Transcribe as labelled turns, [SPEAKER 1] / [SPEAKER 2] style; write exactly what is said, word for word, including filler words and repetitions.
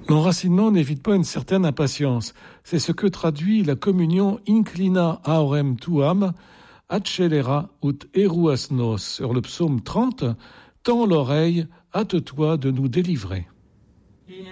[SPEAKER 1] L'enracinement n'évite pas une certaine impatience. C'est ce que traduit la communion Inclina aorem tuam, accelera ut eruas nos, sur le psaume trente, tends l'oreille, hâte-toi de nous délivrer.